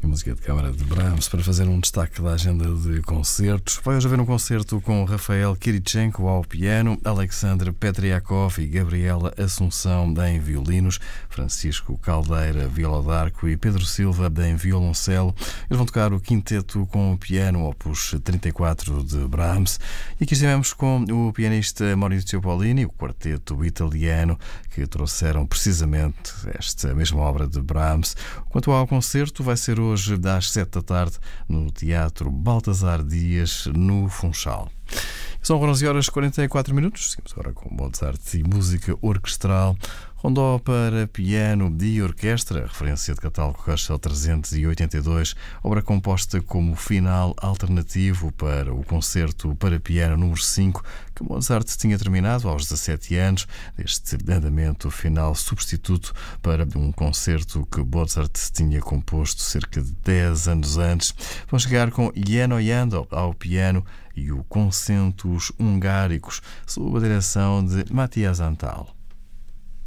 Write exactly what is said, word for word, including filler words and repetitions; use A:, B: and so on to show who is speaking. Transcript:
A: Música de câmara de Brahms para fazer um destaque da agenda de concertos. Vai hoje haver um concerto com Rafael Kirichenko ao piano, Alexandre Petriakov e Gabriela Assunção em violinos, Francisco Caldeira viola d'arco e Pedro Silva em violoncelo. Eles vão tocar o quinteto com o piano opus trinta e quatro de Brahms. E aqui estivemos com o pianista Maurizio Pollini, o quarteto italiano, que trouxeram precisamente esta mesma obra de Brahms. Quanto ao concerto, vai ser hoje às sete da tarde no Teatro Baltasar Dias, no Funchal. São onze horas e quarenta e quatro minutos. Seguimos agora com Mozart e música orquestral. Rondó para piano de orquestra, referência de catálogo Köchel trezentos e oitenta e dois, obra composta como final alternativo para o concerto para piano número cinco, que Mozart tinha terminado aos dezassete anos, este andamento final substituto para um concerto que Mozart tinha composto cerca de dez anos antes. Vão chegar com Jano Jando ao piano e o Concentos Hungáricos, sob a direção de Matthias Antal.